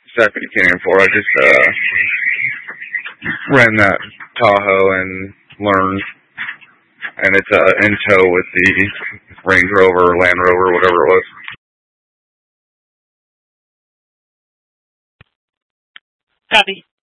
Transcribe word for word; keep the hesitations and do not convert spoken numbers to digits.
Deputy Canyon for. I just uh, ran that Tahoe and learned, and it's uh, in tow with the Range Rover, Land Rover, whatever it was. Copy.